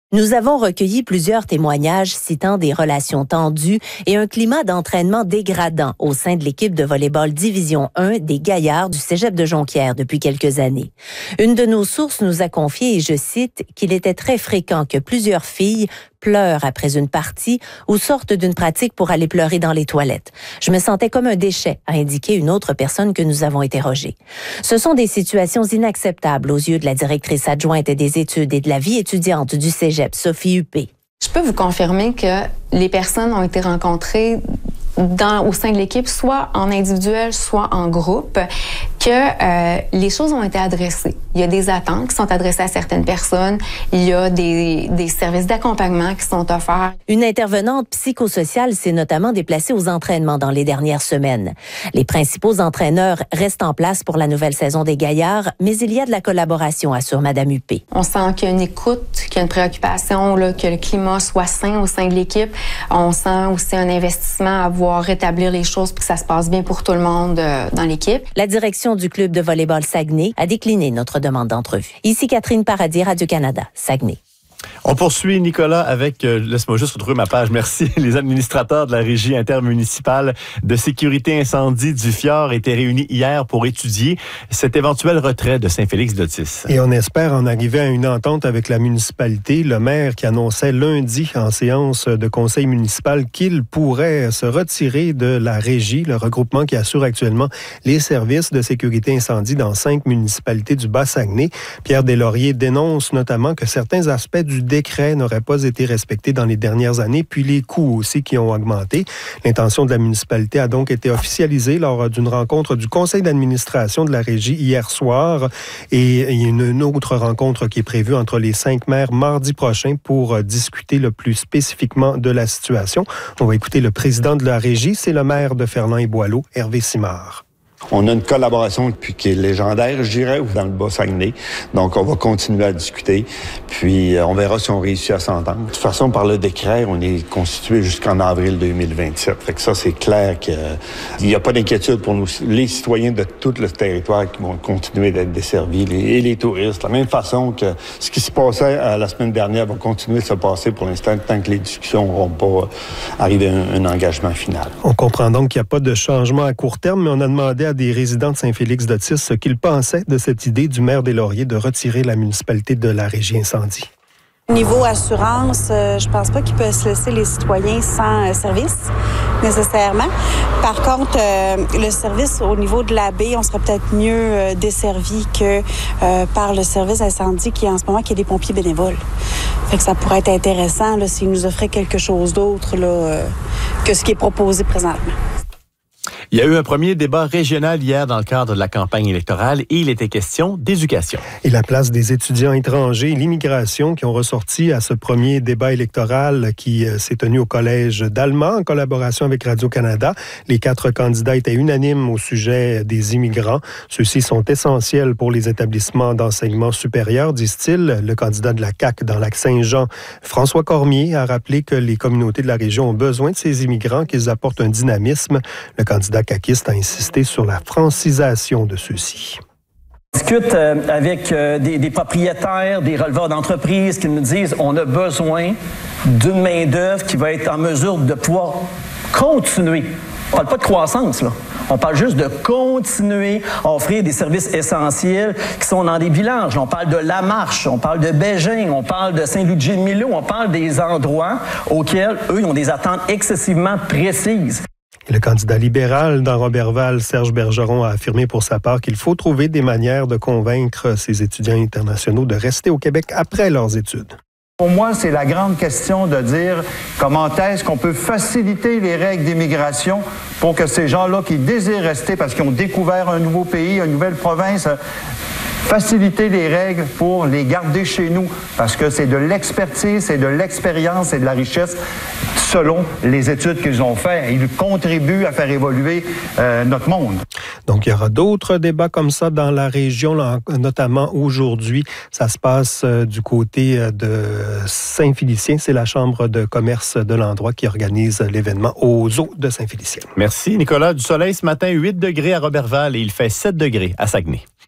Nous avons recueilli plusieurs témoignages citant des relations tendues et un climat d'entraînement dégradant au sein de l'équipe de volley-ball Division 1 des Gaillards du Cégep de Jonquière depuis quelques années. Une de nos sources nous a confié, et je cite, qu'il était très fréquent que plusieurs filles pleurent après une partie ou sortent d'une pratique pour aller pleurer dans les toilettes. Je me sentais comme un déchet, a indiqué une autre personne que nous avons interrogée. Ce sont des situations inacceptables aux yeux de la directrice adjointe des études et de la vie étudiante du Cégep, Sophie Huppé. Je peux vous confirmer que les personnes ont été rencontrées au sein de l'équipe, soit en individuel, soit en groupe, que les choses ont été adressées. Il y a des attentes qui sont adressées à certaines personnes. Il y a des services d'accompagnement qui sont offerts. Une intervenante psychosociale s'est notamment déplacée aux entraînements dans les dernières semaines. Les principaux entraîneurs restent en place pour la nouvelle saison des Gaillards, mais il y a de la collaboration, assure Mme Huppé. On sent qu'il y a une écoute, qu'il y a une préoccupation, là, que le climat soit sain au sein de l'équipe. On sent aussi un investissement à voir rétablir les choses pour que ça se passe bien pour tout le monde dans l'équipe. La direction du club de volley-ball Saguenay a décliné notre demande d'entrevue. Ici Catherine Paradis, Radio-Canada, Saguenay. On poursuit, Nicolas, avec, laisse-moi juste retrouver ma page, merci, les administrateurs de la Régie intermunicipale de sécurité incendie du Fjord étaient réunis hier pour étudier cet éventuel retrait de Saint-Félix-d'Otis. Et on espère en arriver à une entente avec la municipalité. Le maire qui annonçait lundi en séance de conseil municipal qu'il pourrait se retirer de la Régie, le regroupement qui assure actuellement les services de sécurité incendie dans 5 municipalités du Bas-Saguenay. Pierre Deslauriers dénonce notamment que certains aspects du décret n'auraient pas été respectés dans les dernières années, puis les coûts aussi qui ont augmenté. L'intention de la municipalité a donc été officialisée lors d'une rencontre du conseil d'administration de la Régie hier soir. Et il y a une autre rencontre qui est prévue entre les 5 maires mardi prochain pour discuter le plus spécifiquement de la situation. On va écouter le président de la Régie, c'est le maire de Ferland-et-Boileau, Hervé Simard. On a une collaboration depuis qui est légendaire, je dirais, dans le Bas-Saguenay. Donc, on va continuer à discuter. Puis, on verra si on réussit à s'entendre. De toute façon, par le décret, on est constitué jusqu'en avril 2027. Fait que ça, c'est clair qu'il n'y a pas d'inquiétude pour nous, les citoyens de tout le territoire qui vont continuer d'être desservis, et les touristes. De la même façon que ce qui se passait la semaine dernière va continuer de se passer pour l'instant, tant que les discussions n'auront pas arrivé à un engagement final. On comprend donc qu'il n'y a pas de changement à court terme, mais on a demandé à des résidents de Saint-Félix-d'Otis ce qu'ils pensaient de cette idée du maire Deslauriers de retirer la municipalité de la Régie incendie. Niveau assurance, je pense pas qu'il peut se laisser les citoyens sans service, nécessairement. Par contre, le service au niveau de la baie, on serait peut-être mieux desservi que par le service incendie qui, en ce moment, qui est des pompiers bénévoles. Fait que ça pourrait être intéressant là, s'ils nous offraient quelque chose d'autre là, que ce qui est proposé présentement. Il y a eu un premier débat régional hier dans le cadre de la campagne électorale et il était question d'éducation. Et la place des étudiants étrangers et l'immigration qui ont ressorti à ce premier débat électoral qui s'est tenu au Collège d'Allemand en collaboration avec Radio-Canada. Les 4 candidats étaient unanimes au sujet des immigrants. Ceux-ci sont essentiels pour les établissements d'enseignement supérieur, disent-ils. Le candidat de la CAQ dans Lac-Saint-Jean, François Cormier, a rappelé que les communautés de la région ont besoin de ces immigrants, qu'ils apportent un dynamisme. Le candidat caquiste a insisté sur la francisation de ceux-ci. Je discute avec des propriétaires, des releveurs d'entreprises qui me disent on a besoin d'une main-d'œuvre qui va être en mesure de pouvoir continuer. On ne parle pas de croissance, là. On parle juste de continuer à offrir des services essentiels qui sont dans des villages. On parle de La Marche, on parle de Bégin, on parle de Saint-Louis-de-Gilles-Milo, on parle des endroits auxquels, eux, ils ont des attentes excessivement précises. Le candidat libéral dans Roberval, Serge Bergeron, a affirmé pour sa part qu'il faut trouver des manières de convaincre ces étudiants internationaux de rester au Québec après leurs études. Pour moi, c'est la grande question de dire comment est-ce qu'on peut faciliter les règles d'immigration pour que ces gens-là qui désirent rester parce qu'ils ont découvert un nouveau pays, une nouvelle province, faciliter les règles pour les garder chez nous parce que c'est de l'expertise, c'est de l'expérience, c'est de la richesse selon les études qu'ils ont faites. Ils contribuent à faire évoluer notre monde. Donc, il y aura d'autres débats comme ça dans la région, là, notamment aujourd'hui. Ça se passe du côté de Saint-Félicien. C'est la Chambre de commerce de l'endroit qui organise l'événement aux eaux de Saint-Félicien. Merci, Nicolas. Du soleil ce matin, 8 degrés à Roberval et il fait 7 degrés à Saguenay.